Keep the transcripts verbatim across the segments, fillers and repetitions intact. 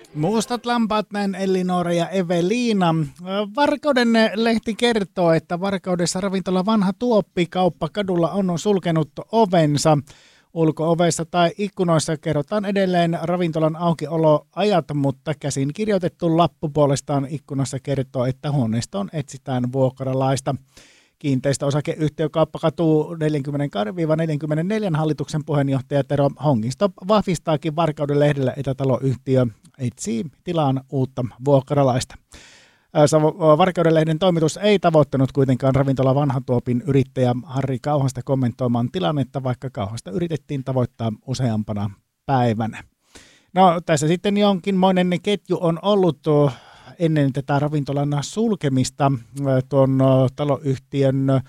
Mustat lampaat, näin Elinora ja Eveliina. Varkauden lehti kertoo, että Varkaudessa ravintola Vanha Tuoppi kauppakadulla on sulkenut ovensa. Ulko-ovessa tai ikkunoissa kerrotaan edelleen ravintolan aukioloajat, mutta käsin kirjoitettu lappu puolestaan ikkunassa kertoo, että huoneistoon etsitään vuokralaista. Kiinteistöosakeyhtiö Kauppakatu neljäkymmentäkaksi neljäkymmentäneljä hallituksen puheenjohtaja Tero Hongisto vahvistaakin Varkauden lehdellä, että taloyhtiö etsii tilaan uutta vuokralaista. Varkauden lehden toimitus ei tavoittanut kuitenkaan ravintola Vanha Tuopin yrittäjä Harri Kauhasta kommentoimaan tilannetta, vaikka Kauhasta yritettiin tavoittaa useampana päivänä. No tässä sitten jonkinmoinen ketju on ollut ennen tätä ravintolan sulkemista tuon taloyhtiön ö,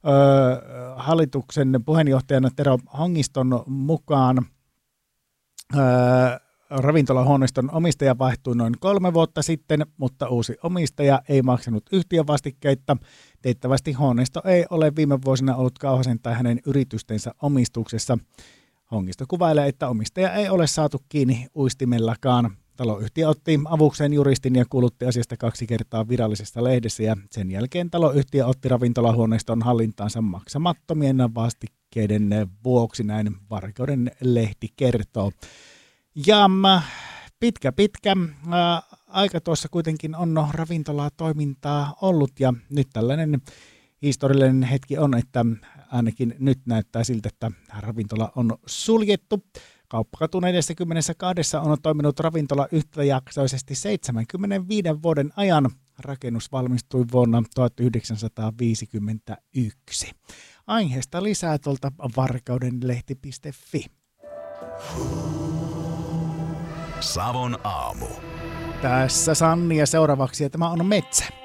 hallituksen puheenjohtajana Tero Hongiston mukaan. Ö, Ravintolahuoneiston omistaja vaihtui noin kolme vuotta sitten, mutta uusi omistaja ei maksanut yhtiövastikkeita. Teettävästi huoneisto ei ole viime vuosina ollut Kauhasen tai hänen yritystensä omistuksessa. Hongisto kuvailee, että omistaja ei ole saatu kiinni uistimellakaan. Taloyhtiö otti avukseen juristin ja kuulutti asiasta kaksi kertaa virallisessa lehdessä, ja sen jälkeen taloyhtiö otti ravintolahuoneiston hallintaansa maksamattomien vastikkeiden vuoksi, näin Varkauden lehti kertoo. Ja pitkä pitkä ää, aika tuossa kuitenkin on ravintolaa toimintaa ollut, ja nyt tällainen historiallinen hetki on, että ainakin nyt näyttää siltä, että ravintola on suljettu. Kauppakatu neljäkymmentäkaksi on toiminut ravintola yhtäjaksoisesti seitsemänkymmentäviisi vuoden ajan. Rakennus valmistui vuonna tuhatyhdeksänsataaviisikymmentäyksi. Aiheesta lisää tuolta varkaudenlehti piste fi. Savon aamu. Tässä Sanni ja seuraavaksi, ja tämä on Metsä.